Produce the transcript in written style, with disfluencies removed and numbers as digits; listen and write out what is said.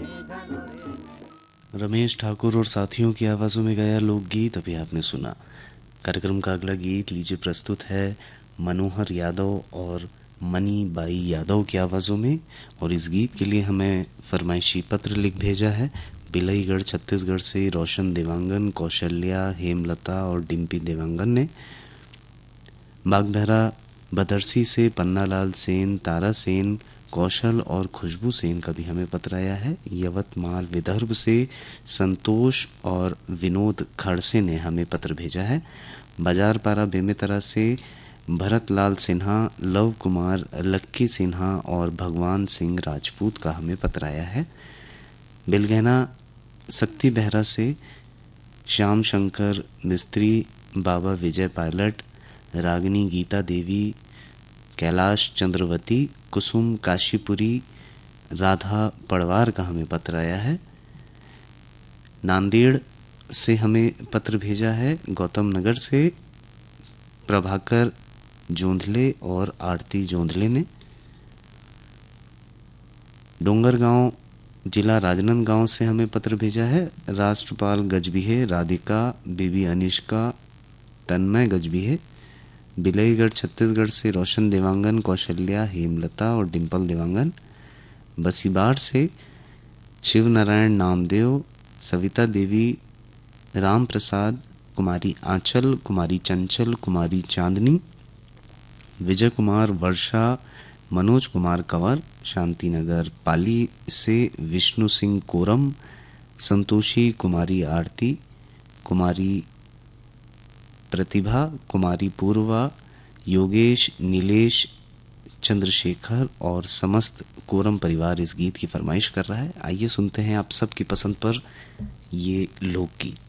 रमेश ठाकुर और साथियों की आवाज़ों में गाया लोकगीत अभी आपने सुना। कार्यक्रम का अगला गीत लीजिए प्रस्तुत है मनोहर यादव और मनी बाई यादव की आवाज़ों में। और इस गीत के लिए हमें फरमाइशी पत्र लिख भेजा है बिलईगढ़ छत्तीसगढ़ से रोशन देवांगन, कौशल्या, हेमलता और डिम्पी देवांगन ने। बागबहरा बदरसी से पन्नालाल सेन, तारा सेन, कौशल और खुशबू सेन का भी हमें पत्र आया है। यवतमाल विदर्भ से संतोष और विनोद खड़से ने हमें पत्र भेजा है। बाजारपारा बेमेतरा से भरतलाल सिन्हा, लव कुमार, लक्की सिन्हा और भगवान सिंह राजपूत का हमें पत्र आया है। बिलगहना शक्ति बहरा से श्याम शंकर मिस्त्री, बाबा विजय पायलट, रागिनी गीता देवी, कैलाश चंद्रवती, कुसुम काशीपुरी, राधा पड़वार का हमें पत्र आया है। नांदेड़ से हमें पत्र भेजा है गौतम नगर से प्रभाकर जोंधले और आरती जोंधले ने। डोंगरगांव जिला राजनांदगांव से हमें पत्र भेजा है राष्ट्रपाल गजबीहे, राधिका, बीबी अनिष्का, तन्मय गजबीहे। बिलईगढ़ छत्तीसगढ़ से रोशन देवांगन, कौशल्या, हेमलता और डिम्पल देवांगन। बसीबाड़ से शिव नारायण नामदेव, सविता देवी, राम प्रसाद, कुमारी आंचल, कुमारी चंचल, कुमारी चांदनी, विजय कुमार, वर्षा, मनोज कुमार कंवर। शांतिनगर पाली से विष्णु सिंह कोरम, संतोषी, कुमारी आरती, कुमारी प्रतिभा, कुमारी पूर्वा, योगेश, नीलेश, चंद्रशेखर और समस्त कोरम परिवार इस गीत की फरमाइश कर रहा है। आइए सुनते हैं आप सबकी पसंद पर ये लोकगीत।